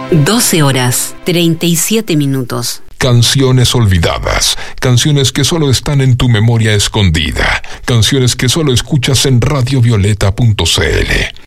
12 horas, 37 minutos. Canciones olvidadas, canciones que solo están en tu memoria escondida, canciones que solo escuchas en radiovioleta.cl.